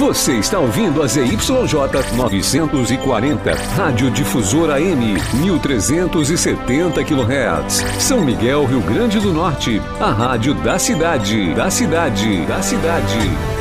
Você está ouvindo a ZYJ 940, Rádio Difusora AM, 1370 kHz. São Miguel, Rio Grande do Norte, a rádio da cidade.